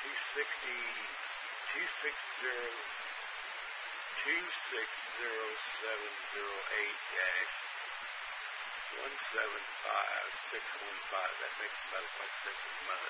260-260-708-175615. That makes about as much sense as mine.